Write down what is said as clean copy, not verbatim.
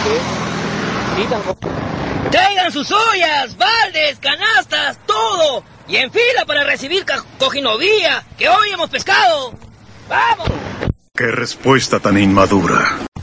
Traigan sus ollas, baldes, canastas, todo. Y en fila para recibir cojinovía, que hoy hemos pescado. ¡Vamos! ¡Qué respuesta tan inmadura!